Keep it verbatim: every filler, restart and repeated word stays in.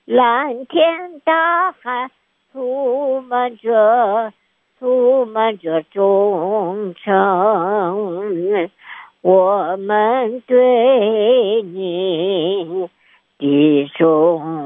蓝天大海充满着充满着忠诚，我们对你的忠